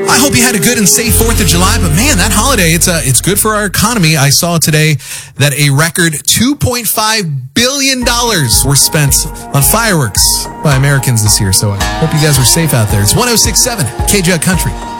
I hope you had a good and safe 4th of July, but man, that holiday, it's good for our economy. I saw today that a record $2.5 billion were spent on fireworks by Americans this year, so I hope you guys were safe out there. It's 106.7 KJUG Country.